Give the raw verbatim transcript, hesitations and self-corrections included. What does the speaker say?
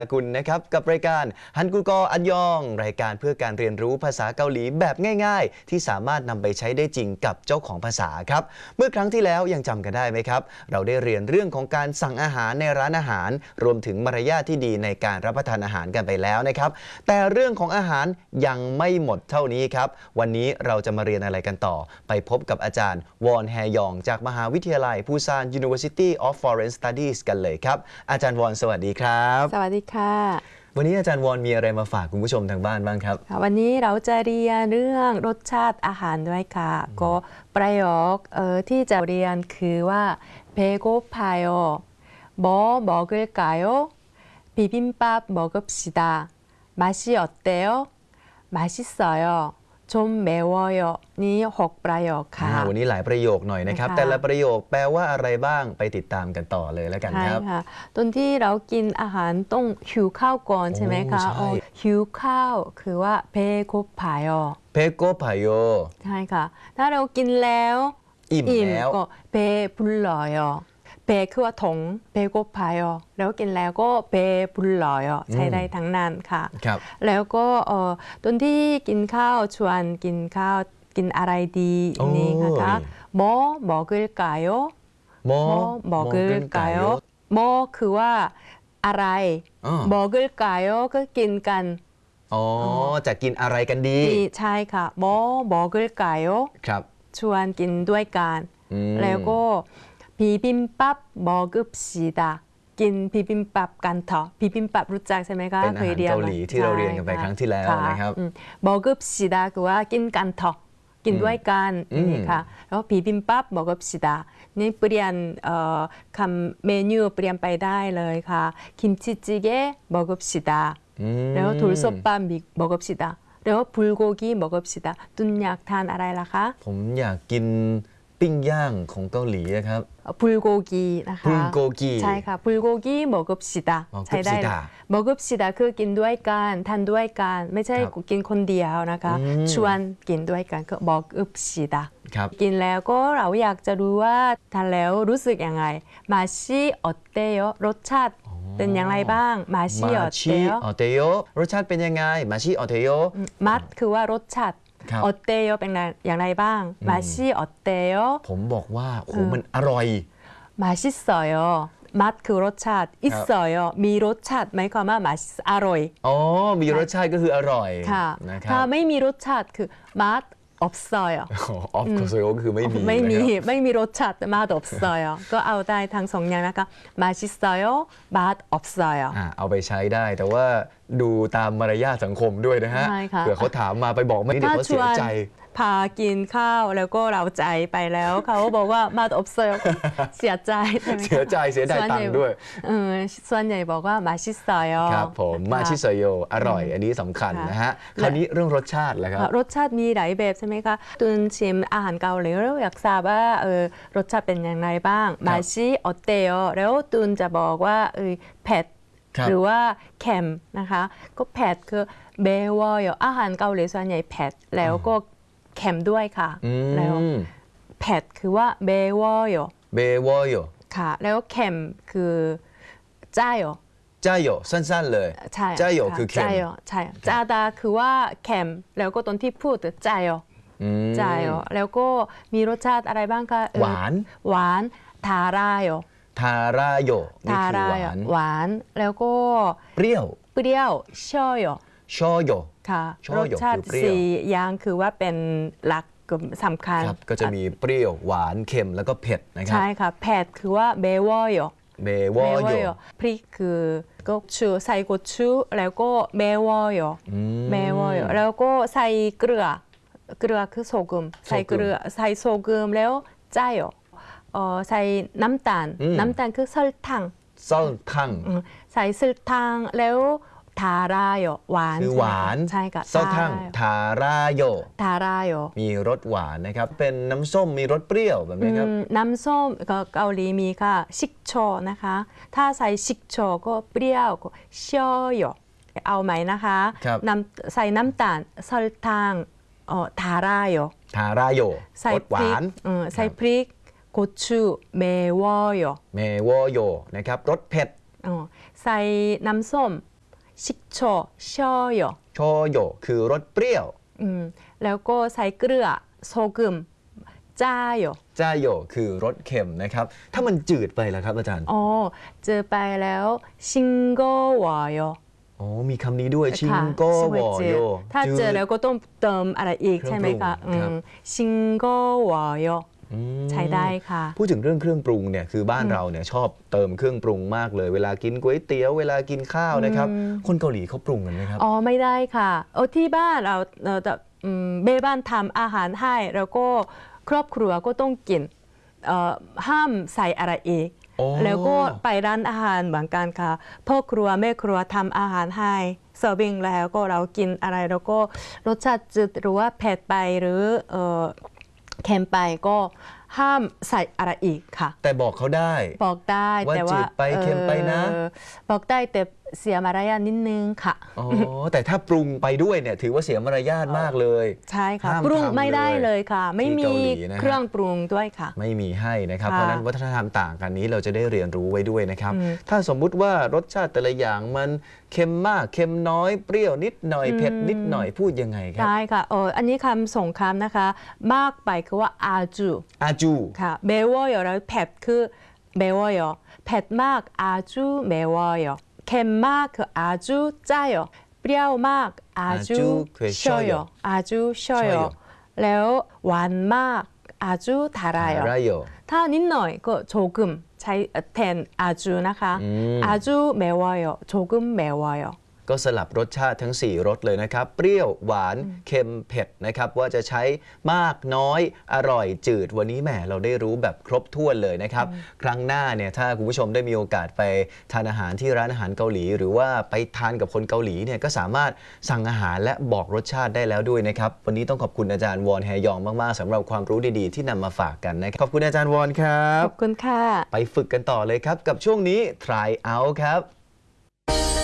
กุลนะครับกับรายการฮันกูกออันยองรายการเพื่อการเรียนรู้ภาษาเกาหลีแบบง่ายๆที่สามารถนำไปใช้ได้จริงกับเจ้าของภาษาครับเมื่อครั้งที่แล้วยังจำกันได้ไหมครับเราได้เรียนเรื่องของการสั่งอาหารในร้านอาหารรวมถึงมารยาทที่ดีในการรับประทานอาหารกันไปแล้วนะครับแต่เรื่องของอาหารยังไม่หมดเท่านี้ครับวันนี้เราจะมาเรียนอะไรกันต่อไปพบกับอาจารย์วอนแฮยองจากมหาวิทยาลัยปูซาน University of Foreign Studies กันเลยครับอาจารย์วอนสวัสดีครับสวัสดีค่ะวันนี้อาจารย์วอนมีอะไรมาฝากคุณผู้ชมทางบ้านบ้างครับวันนี้เราจะเรียนเรื่องรสชาติอาหารด้วยค่ะก็ประโยคเอ่อที่จะเรียนคือว่าเบโกพายโอ뭐먹을까요비빔밥먹읍시다맛이어때요맛있어요좀매워요นี่หกประโยคค่ะวันนี้หลายประโยคหน่อยนะครับแต่ละประโยคแปลว่าอะไรบ้างไปติดตามกันต่อเลยแล้วกันครับใช่ค่ะตอนที่เรากินอาหารต้องหิวข้าวก่อนใช่ไหมคะหิวข้าวคือว่าเบโกพายโอเบโกพายโอใช่ค่ะถ้าเรากินแล้วอิ่มแล้วก็เบบุลลอยเบคือว่าถงเบโกพายแล้วกินแล้วก็เบบุลลอยใช้ได้ทั้งนั้นค่ะแล้วก็เอ่อตอนที่กินข้าวชวนกินข้าวกินอะไรดีนี่นะคะโมโมกึลกายโมโมกึลกายโมคือว่าอะไรโมกึลกายก็กินกันอ๋อจะกินอะไรกันดีใช่ค่ะโมโมกึลกายครับชวนกินด้วยกันแล้วก็비빔밥먹읍시다กินบิบิมบับกันเถอะบิบิมบับรู้จักใช่ไหมคะเป็นอาหารเกาหลีที่เราเรียนกันไปครั้งที่แล้วนะครับ 먹읍시다คือว่ากินกันเถอะกินด้วยกันนี่ค่ะแล้วบิบิมบับ먹읍시다นี่เปลี่ยนคำเมนูเปลี่ยนไปได้เลยค่ะกิมจิจิเกะ먹읍시다แล้ว돌솥밥 먹읍시다แล้ว불고기 먹읍시다ตุนอยากทานอะไรล่ะคะผมอยากกินปิ้งย่างของเกาหลีนะครับ 불고기นะคะ 불고기 ใช่ค่ะ불고기 먹읍시다ใช้ได้먹읍시다คือกินด้วยกันทานด้วยกันไม่ใช่กินคนเดียวนะคะชวนกินด้วยกันก็먹읍시다กินแล้วก็เราอยากจะรู้ว่าทานแล้วรู้สึกยังไง맛이어때요รสชาติเป็นอย่างไรบ้าง맛이어때요 어때요รสชาติเป็นยังไง맛이어때요 맛คือว่ารสชาติออเตโยเป็นอย่างไรบ้างมาชิออเตโยผมบอกว่าโอ้มันอร่อยมาชิสอยมัดคือรสชาติอิสอยมีรสชาติหมายความว่ามาอร่อยอ๋อมีรสชาติก็คืออร่อยค่ะถ้าไม่มีรสชาติคือมัดอบซอยออบซอยก็คือไม่มีไม่มีไม่มีรสชาติมาดอบซอยก็เอาได้ทั้งสองอย่างนะคะมาชิสอยมาดอบซอยเอาไปใช้ได้แต่ว่าดูตามมารยาทสังคมด้วยนะฮะเผื่อเขาถามมาไปบอกไม่ได้เขาเสียใจพากินข้าวแล้วก็เราใจไปแล้วเขาบอกว่ามาดอบซอยเสียใจเสียใจเสียดายตังค์ด้วยส่วนใหญ่บอกว่ามาชิสอยครับผมมาชิสอยอร่อยอันนี้สำคัญนะฮะคราวนี้เรื่องรสชาติแหละครับรสชาติมีหลายแบบใช่ไหมคะตุนชิมอาหารเกาหลีแล้วอยากทราบว่าเออรสชาติเป็นอย่างไรบ้างมาชิออเตโอแล้วตุนจะบอกว่าเออเผ็ดหรือว่าเค็มนะคะก็เผ็ดคือเบวอยอาหารเกาหลีส่วนใหญ่เผ็ดแล้วก็เค็มด้วยค่ะแล้วเผ็ดคือว่าเบวอยเบวอยค่ะแล้วเค็มคือจ้ายจ้ายสั้นๆเลยใช่จ้ายคือเค็มใช่จ้าดาคือว่าเค็มแล้วก็ตอนที่พูดจ้ายจ้ายแล้วก็มีรสชาติอะไรบ้างคะหวานหวานทาราโยทาราโยทาราโยหวานแล้วก็เปรี้ยวเปรี้ยวชอโยชอโยค่ะรสชาติสี่อย่างคือว่าเป็นหลักสำคัญก็จะมีเปรี้ยวหวานเค็มแล้วก็เผ็ดนะครับใช่ค่ะเผ็ดคือว่าเบวอยเบวอยพริกคือก็ชูใส่กุชูแล้วก็เบวอยเบวอยแล้วก็ใส่เกลือเกลือคือโซกุมใส่เกลือใส่โซกุมแล้วจ้ายใส่น้ำตาลน้ำตาลคือซอลทังซอลทังใส่ซอลทังแล้วทาราโยหวานคือหวานใช่ค่ะซอลทังทาราโยทาราโยมีรสหวานนะครับเป็นน้ำส้มมีรสเปรี้ยวแบบนี้ครับน้ำส้มเกาหลีมีค่ะชิกโชนะคะถ้าใส่ชิกโชก็เปรี้ยวก็เชียวโยเอาไหมนะคะใส่น้ำตาลซอลทังทาราโยทาราโยรสหวานใส่พริกโกชูเมวโยเมวโยนะครับรสเผ็ดใส่น้ำส้ม 식초 셔요 โชโยคือรสเปรี้ยวอืมแล้วก็ใส่เกลือโซกึมจ้าโยจ้าโยคือรสเค็มนะครับ ถ้ามันจืดไปล่ะครับอาจารย์อ๋อเจอไปแล้วชิงโกวอยออ๋อมีคำนี้ด้วยชิงค่ะโกสววยอจืโยดถ้าเจอแล้วก็ต้องเติมอะไรอีกเครื่องใช่ไหมคะปรุงครับอืมชิงโกวอยออืมใช้ได้ค่ะพูดถึงเรื่องเครื่องปรุงเนี่ยคือบ้านเราเนี่ยชอบเติมเครื่องปรุงมากเลย เวลากินก๋วยเตี๋ยวเวลากินข้าวนะครับ คนเกาหลีเขาปรุงกันไหมครับอ๋อไม่ได้ค่ะเออที่บ้านเราเราจะอืมแม่บ้านทำอาหารให้แล้วก็ครอบครัวก็ต้องกินเอ่อห้ามใส่อะไรอีกอ๋อแล้วก็ไปร้านอาหารเหมือนกันค่ะพ่อครัวแม่ครัวทำอาหารให้เสิร์ฟวิ่งแล้วก็เรากินอะไรแล้วก็รสชาติจืดหรือว่าเผ็ดไปหรือเอ่อเค็มไปก็ห้ามใส่อะไรอีกค่ะแต่บอกเขาได้บอกได้ว่าแต่จืว่าดไปเค็มไปนะเอ่อบอกได้แต่เสียมารยาทนิดนึงค่ะอ๋อแต่ถ้าปรุงไปด้วยเนี่ยถือว่าเสียมารยาทมากเลยใช่ค่ะห้ามปรุงทำไม่ได้เลยค่ะ ไม่ที่มีเกาหลีนะฮะเครื่องปรุงด้วยค่ะไม่มีให้นะครับค่ะเพราะฉะนั้นวัฒนธรรมต่างกันนี้เราจะได้เรียนรู้ไว้ด้วยนะครับอืมถ้าสมมุติว่ารสชาติแต่ละอย่างมันเค็มมากเค็มน้อยเปรี้ยวนิดหน่อยเผ็ดนิดหน่อยพูดยังไงครับได้ค่ะเอออันนี้คำส่งคำนะคะ มากไปคือว่าอาจูอาจูค่ะเมวอยแล้วเผ็ดคือเมวอยเผ็ดมากอาจูเมวอยเค็มมากคืออาจูจ้ายเปรี้ยวมากอาจูชอยอาจูชอยแล้วหวานมากอาจูทารายอะไรโยถ้านิดหน่อยก็โชกุมใช้แทนอาจูนะคะอืมอาจูเมวอยโชกุมเมวอยก็สลับรสชาติทั้งสี่รสเลยนะครับ เปรี้ยวหวานเค็มเผ็ดนะครับ ว่าจะใช้มากน้อยอร่อยจืดวันนี้แหมเราได้รู้แบบครบถ้วนเลยนะครับ ครั้งหน้าเนี่ยถ้าคุณผู้ชมได้มีโอกาสไปทานอาหารที่ร้านอาหารเกาหลี หรือว่าไปทานกับคนเกาหลีเนี่ยก็สามารถสั่งอาหารและบอกรสชาติได้แล้วด้วยนะครับ วันนี้ต้องขอบคุณอาจารย์วอนแฮยองมากๆสำหรับความรู้ดีๆที่นำมาฝากกันนะครับขอบคุณอาจารย์วอนครับขอบคุณค่ะไปฝึกกันต่อเลยครับกับช่วงนี้ try out ครับ